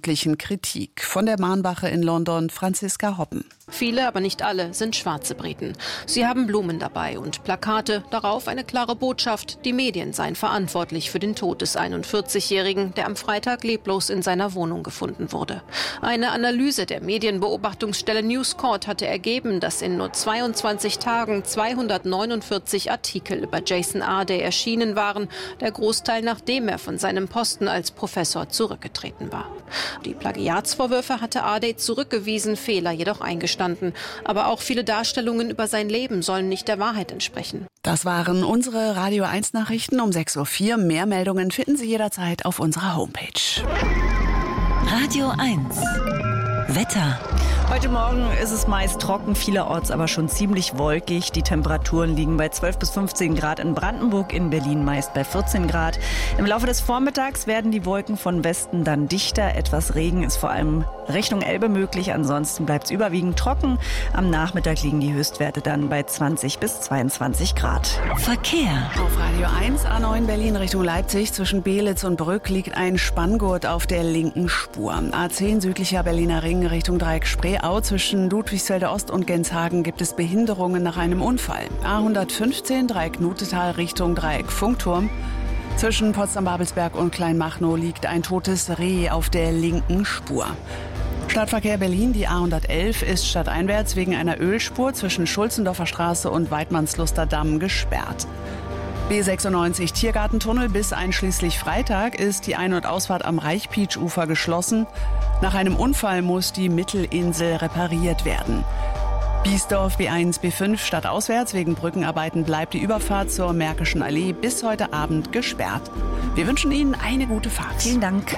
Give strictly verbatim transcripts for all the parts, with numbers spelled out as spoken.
öffentlichen Kritik. Von der Mahnwache in London, Franziska Hoppen. Viele, aber nicht alle, sind schwarze Briten. Sie haben Blumen dabei und Plakate, darauf eine klare Botschaft, die Medien seien verantwortlich für den Tod des einundvierzigjährigen, der am Freitag leblos in seiner Wohnung gefunden wurde. Eine Analyse der Medienbeobachtungsstelle News Corp hatte ergeben, dass in nur zweiundzwanzig Tagen zweihundertneunundvierzig Artikel über Jason Arday erschienen waren, der Großteil nachdem er von seinem Posten als Professor zurückgetreten war. Die Plagiatsvorwürfe hatte Arday zurückgewiesen, Fehler jedoch eingestanden. Aber auch viele Darstellungen über sein Leben sollen nicht der Wahrheit entsprechen. Das waren unsere Radio eins Nachrichten um sechs Uhr vier. Mehr Meldungen finden Sie jederzeit auf unserer Homepage. Radio eins. Wetter. Heute Morgen ist es meist trocken, vielerorts aber schon ziemlich wolkig. Die Temperaturen liegen bei zwölf bis fünfzehn Grad in Brandenburg, in Berlin meist bei vierzehn Grad. Im Laufe des Vormittags werden die Wolken von Westen dann dichter. Etwas Regen ist vor allem Richtung Elbe möglich. Ansonsten bleibt es überwiegend trocken. Am Nachmittag liegen die Höchstwerte dann bei zwanzig bis zweiundzwanzig Grad. Verkehr. Auf Radio eins A neun Berlin Richtung Leipzig zwischen Beelitz und Brück liegt ein Spanngurt auf der linken Spur. A zehn südlicher Berliner Ring Richtung Dreieck Spreeau. Zwischen Ludwigsfelde Ost und Genshagen gibt es Behinderungen nach einem Unfall. A hundertfünfzehn Dreieck Nutetal Richtung Dreieck Funkturm. Zwischen Potsdam-Babelsberg und Kleinmachnow liegt ein totes Reh auf der linken Spur. Stadtverkehr Berlin, die A hundertelf ist stadteinwärts wegen einer Ölspur zwischen Schulzendorfer Straße und Weidmannsluster Damm gesperrt. B sechsundneunzig Tiergartentunnel bis einschließlich Freitag ist die Ein- und Ausfahrt am Reichpietsch-Ufer geschlossen. Nach einem Unfall muss die Mittelinsel repariert werden. Biesdorf B eins B fünf stadtauswärts wegen Brückenarbeiten bleibt die Überfahrt zur Märkischen Allee bis heute Abend gesperrt. Wir wünschen Ihnen eine gute Fahrt. Vielen Dank.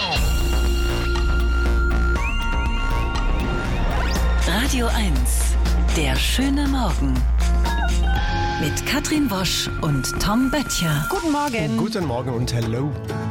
Radio eins. Der schöne Morgen. Mit Katrin Wosch und Tom Böttcher. Guten Morgen. Guten Morgen und hello.